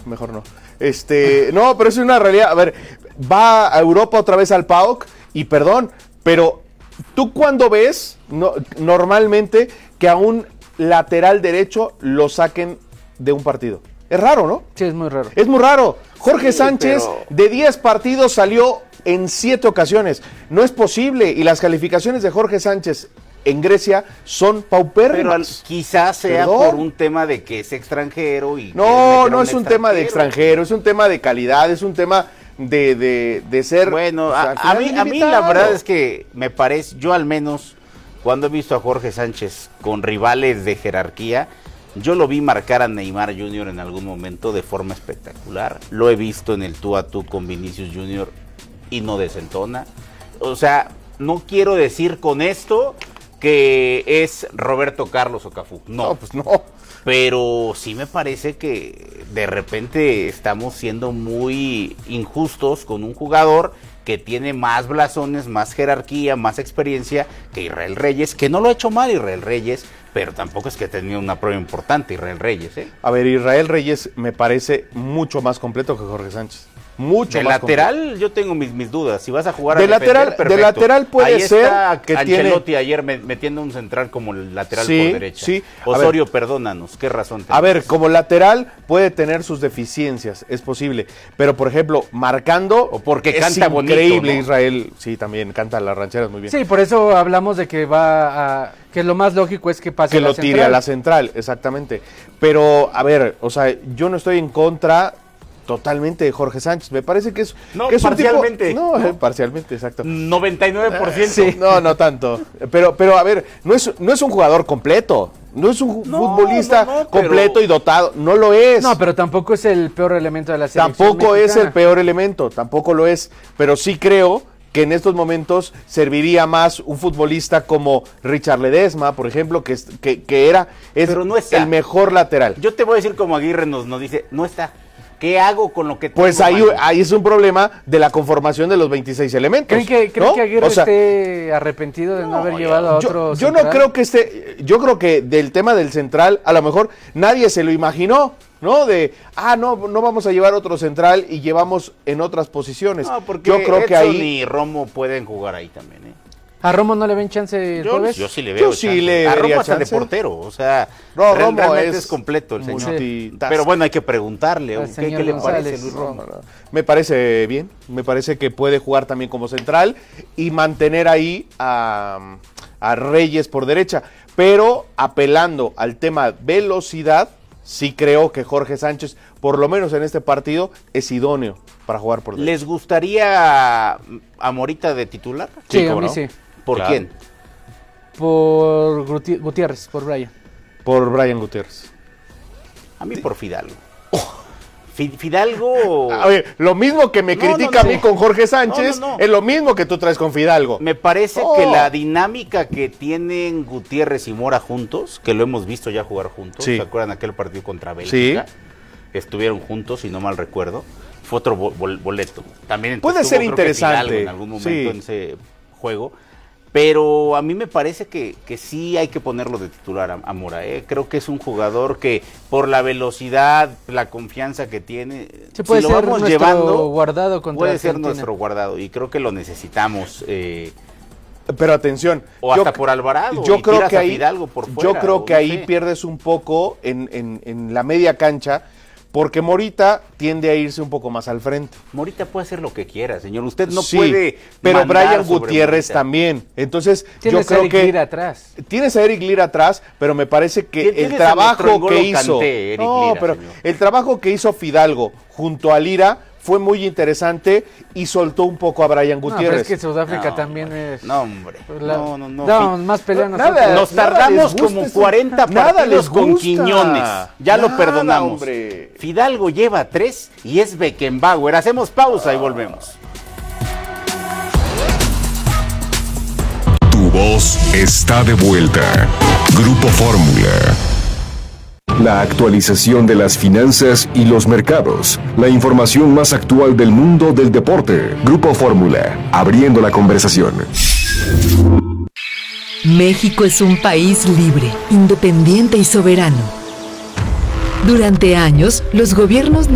mejor no. No, pero es una realidad. A ver, va a Europa otra vez al PAOK y perdón, pero ¿tú cuándo ves normalmente que a un lateral derecho lo saquen de un partido? Es raro, ¿no? Sí, es muy raro. Es muy raro. Jorge Sánchez, de 10 partidos salió en 7 ocasiones. No es posible. Y las calificaciones de Jorge Sánchez en Grecia son paupérrimas. Pero quizás sea por un tema de que es extranjero y no es un tema de extranjero, es un tema de calidad, es un tema de ser. Bueno, a mí la verdad es que me parece, yo al menos cuando he visto a Jorge Sánchez con rivales de jerarquía, yo lo vi marcar a Neymar Jr. en algún momento de forma espectacular. Lo he visto en el tú a tú con Vinicius Jr. y no desentona. O sea, no quiero decir con esto que es Roberto Carlos o Cafú. No, pues no. Pero sí me parece que de repente estamos siendo muy injustos con un jugador que tiene más blasones, más jerarquía, más experiencia que Israel Reyes, que no lo ha hecho mal Israel Reyes, pero tampoco es que ha tenido una prueba importante Israel Reyes, ¿eh? A ver, Israel Reyes me parece mucho más completo que Jorge Sánchez. Mucho de más lateral completo. Yo tengo mis dudas. Si vas a jugar de a defender, lateral, perfecto. De lateral puede ahí ser está que Ancelotti ayer metiendo un central como el lateral por derecha. Sí. Osorio, perdónanos, ¿qué razón tenés? A ver, como lateral puede tener sus deficiencias, es posible. Pero, por ejemplo, marcando, o porque es canta bonito, increíble, ¿no? ¿no? Israel, sí, también canta las rancheras muy bien. Sí, por eso hablamos de que que lo más lógico es que pase que a la lo tire a la central, exactamente. Pero, a ver, o sea, yo no estoy en contra totalmente de Jorge Sánchez. Me parece que es, no, que es parcialmente. Un tipo, no, parcialmente, exacto. 99%. Sí, no tanto. Pero a ver, no es un jugador completo. No es un futbolista completo y dotado. No lo es. No, pero tampoco es el peor elemento de la selección Tampoco mexicana. es el peor elemento, tampoco lo es. Pero sí creo que en estos momentos serviría más un futbolista como Richard Ledesma, por ejemplo, que es no está. El mejor lateral. Yo te voy a decir como Aguirre nos dice, no está. ¿Qué hago con lo que tengo? Pues ahí es un problema de la conformación de los 26 elementos. ¿Creen que Aguirre esté arrepentido de no haber llevado a otro Yo no creo que yo creo que del tema del central, a lo mejor nadie se lo imaginó, ¿no? No vamos a llevar otro central y llevamos en otras posiciones. No, porque yo creo Edson que ahí y Romo pueden jugar ahí también, ¿eh? ¿A Romo no le ven chance el jueves? Yo sí le veo chance. A Romo hasta de portero, o sea, realmente es completo el señor. Pero bueno, hay que preguntarle, ¿qué le parece Luis Romo? No. Me parece bien, me parece que puede jugar también como central y mantener ahí a Reyes por derecha, pero apelando al tema velocidad, sí creo que Jorge Sánchez, por lo menos en este partido, es idóneo para jugar por derecha. ¿Les gustaría a Morita de titular? Sí, a mí sí. ¿Por quién? Por Gutiérrez, por Brian. Por Brian Gutiérrez. A mí por Fidalgo. Fidalgo... A ver, lo mismo que me critica a mí con Jorge Sánchez, es lo mismo que tú traes con Fidalgo. Me parece que la dinámica que tienen Gutiérrez y Mora juntos, que lo hemos visto ya jugar juntos, ¿se acuerdan aquel partido contra Bélgica? Sí. Estuvieron juntos, si no mal recuerdo. Fue otro boleto. También puede ser interesante en algún momento en ese juego. Pero a mí me parece que sí hay que ponerlo de titular a Mora. Creo que es un jugador que por la velocidad, la confianza que tiene, se puede si ser lo vamos nuestro llevando, guardado contra puede Argentina. ser nuestro guardado y creo que lo necesitamos. Pero atención, o hasta por Alvarado. Yo creo que ahí, Fidalgo por fuera, yo creo que ahí pierdes un poco en la media cancha. Porque Morita tiende a irse un poco más al frente. Morita puede hacer lo que quiera, señor. Usted no sí, puede. Pero Brian Gutiérrez también. Entonces, yo creo que. Eric Lira atrás. Tienes a Eric Lira atrás, pero me parece que el trabajo que hizo. El trabajo que hizo Fidalgo junto a Lira fue muy interesante y soltó un poco a Brian Gutiérrez. Pero es que Sudáfrica también es... No, hombre. No, más pelea Nos tardamos como 40 partidos con Quiñones. Ya lo perdonamos. Hombre. Fidalgo lleva 3 y es Beckenbauer. Hacemos pausa y volvemos. Tu voz está de vuelta. Grupo Fórmula. La actualización de las finanzas y los mercados. La información más actual del mundo del deporte. Grupo Fórmula, abriendo la conversación. México es un país libre, independiente y soberano. Durante años, los gobiernos